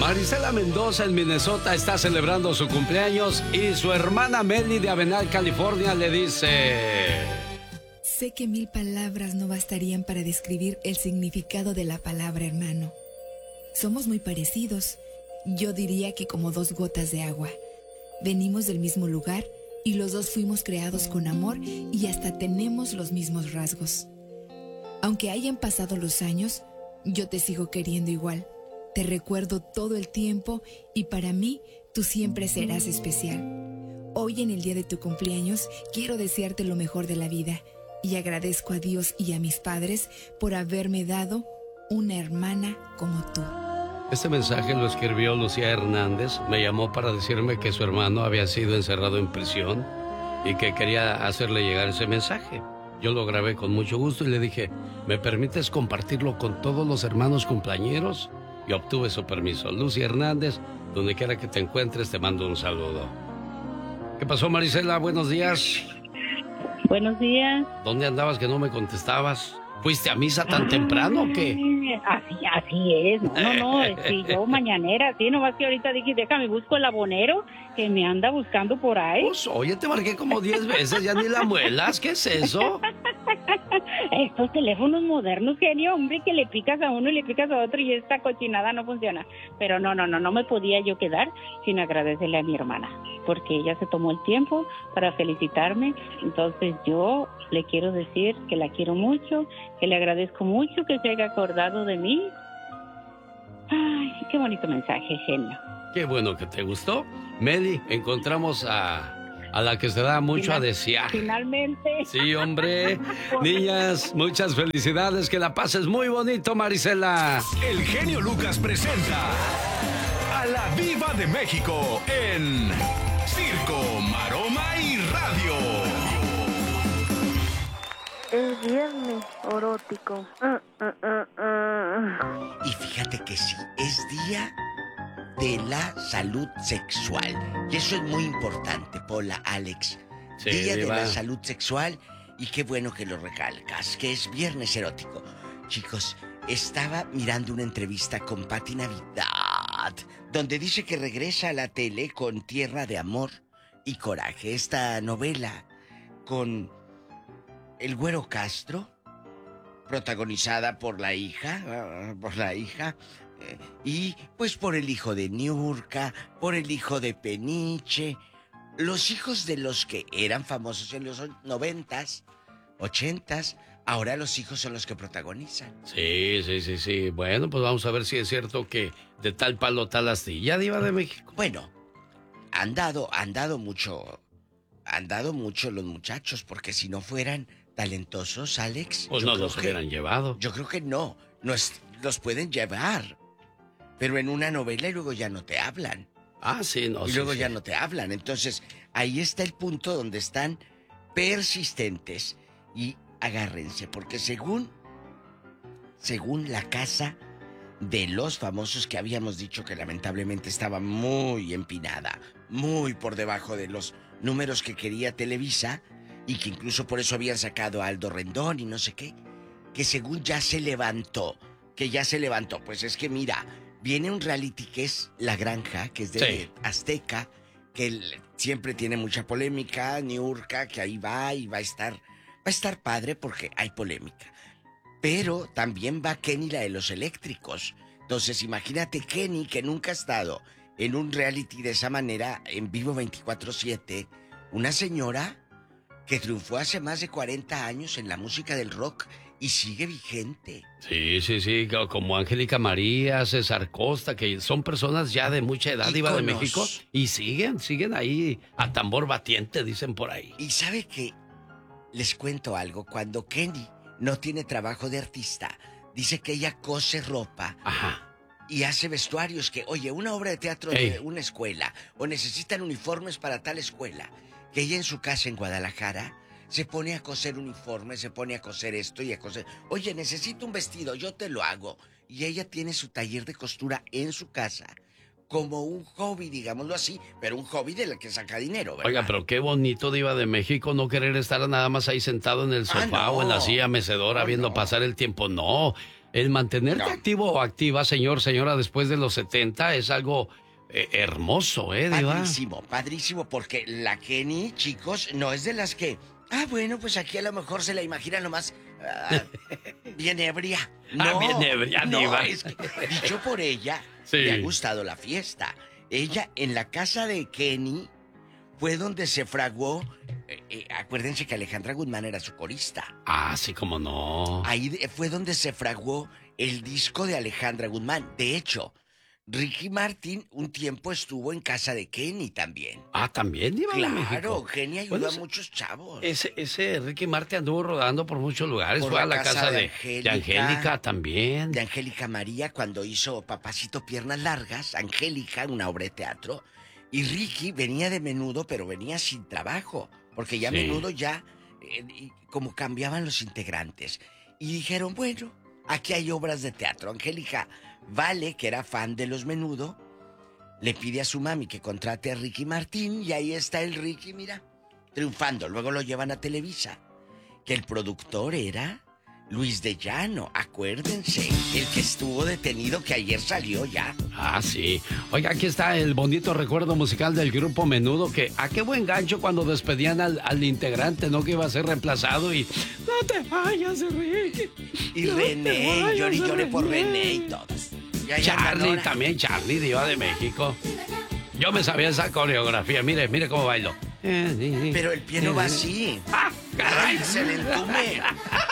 Marisela Mendoza en Minnesota está celebrando su cumpleaños y su hermana Meli de Avenal, California, le dice: sé que 1000 palabras no bastarían para describir el significado de la palabra hermano. Somos muy parecidos, yo diría que como 2 gotas de agua. Venimos del mismo lugar y los dos fuimos creados con amor y hasta tenemos los mismos rasgos. Aunque hayan pasado los años, yo te sigo queriendo igual. Te recuerdo todo el tiempo y para mí tú siempre serás especial. Hoy en el día de tu cumpleaños quiero desearte lo mejor de la vida y agradezco a Dios y a mis padres por haberme dado una hermana como tú. Este mensaje lo escribió Lucía Hernández. Me llamó para decirme que su hermano había sido encerrado en prisión y que quería hacerle llegar ese mensaje. Yo lo grabé con mucho gusto y le dije: ¿me permites compartirlo con todos los hermanos cumpleañeros? Y obtuve su permiso. Lucía Hernández, donde quiera que te encuentres, te mando un saludo. ¿Qué pasó, Marisela? Buenos días. Buenos días. ¿Dónde andabas que no me contestabas? ¿Fuiste a misa tan temprano o qué? Así es. No, sí, yo mañanera, sí, nomás que ahorita dije, déjame, busco el abonero que me anda buscando por ahí. Pues, oye, te marqué como 10 veces, ya ni la muelas, ¿qué es eso? Estos teléfonos modernos, genio, hombre, que le picas a uno y le picas a otro y esta cochinada no funciona. Pero no me podía yo quedar sin agradecerle a mi hermana, porque ella se tomó el tiempo para felicitarme. Entonces yo le quiero decir que la quiero mucho, que le agradezco mucho que se haya acordado de mí. Ay, qué bonito mensaje, genio. Qué bueno que te gustó. Meli, encontramos a la que se da mucho a desear. Finalmente. Sí, hombre. Niñas, muchas felicidades. Que la pases muy bonito, Marisela. El genio Lucas presenta a la Diva de México en Circo, Maroma y Radio. Es viernes erótico. Y fíjate que sí, es día de la salud sexual. Y eso es muy importante, Pola, Alex. Sí, día Diva. de la salud sexual. Y qué bueno que lo recalcas, que es viernes erótico. Chicos, estaba mirando una entrevista con Pati Navidad, donde dice que regresa a la tele con Tierra de Amor y Coraje. Esta novela con el Güero Castro, protagonizada por la hija, y pues por el hijo de Niurka, por el hijo de Peniche, los hijos de los que eran famosos en los 90s, 80s, ahora los hijos son los que protagonizan. Sí. Bueno, pues vamos a ver si es cierto que de tal palo tal astilla, Diva de México. Bueno, han dado mucho los muchachos, porque si no fueran talentosos, Alex, Pues no los hubieran llevado. Yo creo que no los pueden llevar, pero en una novela y luego ya no te hablan. Ah, sí, no. Y luego sí. ya no te hablan. Entonces, ahí está el punto donde están persistentes. Y agárrense, porque según la casa de los famosos, que habíamos dicho que lamentablemente estaba muy empinada, muy por debajo de los números que quería Televisa, y que incluso por eso habían sacado a Aldo Rendón y no sé qué, que según ya se levantó. Pues es que mira, viene un reality que es La Granja, que es de Azteca, que siempre tiene mucha polémica. Niurka, que ahí va y va a estar padre porque hay polémica. Pero también va Kenny, la de los eléctricos. Entonces imagínate Kenny, que nunca ha estado en un reality de esa manera, en vivo 24/7, una señora que triunfó hace más de 40 años en la música del rock y sigue vigente. Sí, como Angélica María, César Costa, que son personas ya de mucha edad, Diva de México, y siguen ahí a tambor batiente, dicen por ahí. Y ¿sabe qué? Les cuento algo. Cuando Kenny no tiene trabajo de artista, dice que ella cose ropa. Ajá. Y hace vestuarios que, oye, una obra de teatro de una escuela, o necesitan uniformes para tal escuela, que ella en su casa en Guadalajara se pone a coser uniformes, se pone a coser esto y a coser. Oye, necesito un vestido, yo te lo hago. Y ella tiene su taller de costura en su casa, como un hobby, digámoslo así, pero un hobby del que saca dinero, ¿verdad? Oiga, pero qué bonito, Diva de México, no querer estar nada más ahí sentado en el sofá o en la silla mecedora viendo pasar el tiempo. No, El mantenerte activo o activa, señora, después de los 70 es algo hermoso, Diva? Padrísimo, padrísimo, porque la Kenny, chicos, no es de las que... bueno, pues aquí a lo mejor se la imaginan nomás bien ebria. No, bien ebria, no, Diva. es que, dicho por ella, Sí. le ha gustado la fiesta. Ella, en la casa de Kenny, fue donde se fraguó... acuérdense que Alejandra Guzmán era su corista. Sí, cómo no. Ahí fue donde se fraguó el disco de Alejandra Guzmán. De hecho, Ricky Martin un tiempo estuvo en casa de Kenny también. ¿También, Diva de México? Claro, Kenny ayudó a muchos chavos. Ese Ricky Martin anduvo rodando por muchos lugares. Por Fue a la la casa casa de de Angélica. Angélica también. De Angélica María, cuando hizo Papacito Piernas Largas, Angélica, una obra de teatro. Y Ricky venía de Menudo, pero venía sin trabajo. Porque ya Sí. Menudo ya, como cambiaban los integrantes. Y dijeron, bueno, aquí hay obras de teatro. Angélica Vale, que era fan de los Menudo, le pide a su mami que contrate a Ricky Martín. Y ahí está el Ricky, mira, triunfando. Luego lo llevan a Televisa. Que el productor era Luis de Llano, acuérdense. El que estuvo detenido, que ayer salió ya. Sí. Oiga, aquí está el bonito recuerdo musical del grupo Menudo, que qué buen gancho cuando despedían al integrante, ¿no? Que iba a ser reemplazado y... ¡No te vayas, Ricky! Y René, lloré por René y todos. Charlie, Diva de México. Yo me sabía esa coreografía, mire cómo bailo. Pero el pie no va así. ¡Caray! Se le entume.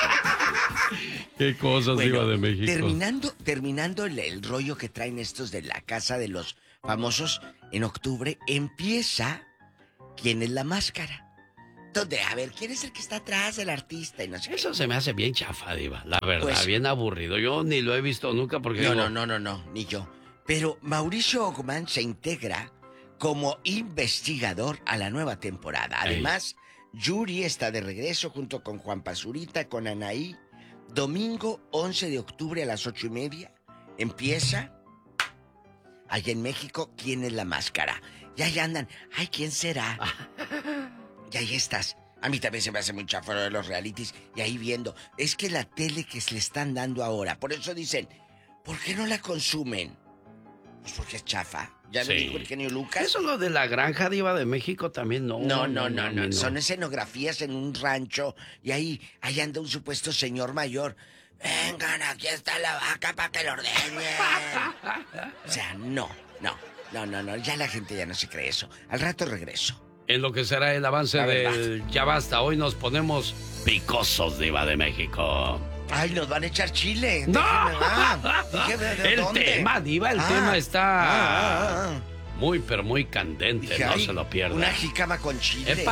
Qué cosas, Diva de México. Terminando el rollo que traen estos de la casa de los famosos, en octubre empieza ¿Quién es la máscara? Donde, a ver, ¿quién es el que está atrás del artista? Y no sé Eso qué. se me hace bien chafa, Diva, la verdad, Pues, bien aburrido. Yo ni lo he visto nunca porque... No, ni yo. Pero Mauricio Ogman se integra como investigador a la nueva temporada. Además, Yuri está de regreso junto con Juan Pazurita, con Anaí. Domingo 11 de octubre a las 8:30 empieza allá en México ¿Quién es la máscara? Y ahí andan. Ay, ¿quién será? Y ahí estás. A mí también se me hace muy chafa de los realities. Y ahí viendo. Es que la tele que se le están dando ahora. Por eso dicen, ¿por qué no la consumen? Pues porque es chafa. Ya lo dijo el genio Lucas. Eso lo de la granja, Diva de México también no. No. Son escenografías en un rancho. Y ahí anda un supuesto señor mayor. Vengan, aquí está la vaca para que lo ordeñen. O sea, no. Ya la gente ya no se cree eso. Al rato regreso. En lo que será el avance del Ya Basta, hoy nos ponemos picosos, Diva de México. Ay, nos van a echar chile. ¡No! Déjeme, ¿de el dónde? tema, Diva, el tema está muy, pero muy candente. Dije, no ay, se lo pierda. Una jícama con chile.